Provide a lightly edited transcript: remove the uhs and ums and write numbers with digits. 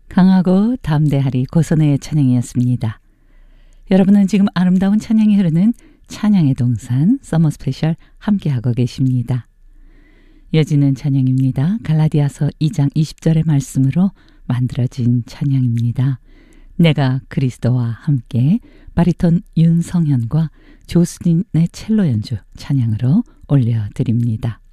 강하고 담대하리 고선의 찬양이었습니다. 여러분은 지금 아름다운 찬양이 흐르는 찬양의 동산 서머 스페셜 함께하고 계십니다. 이어지는 찬양입니다. 갈라디아서 2장 20절의 말씀으로 만들어진 찬양입니다. 내가 그리스도와 함께 바리톤 윤성현과 조수진의 첼로 연주 찬양으로 올려드립니다.